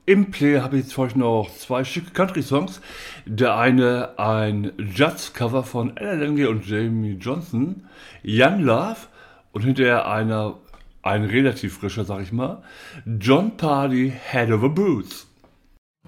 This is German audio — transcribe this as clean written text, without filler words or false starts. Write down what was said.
Im Play habe ich jetzt für euch noch zwei schicke Country-Songs. Der eine ein Jazz-Cover von Ella Langley und Jamie Johnson, Young Love, und hinterher ein relativ frischer, sag ich mal, John Pardy, Head Over Boots.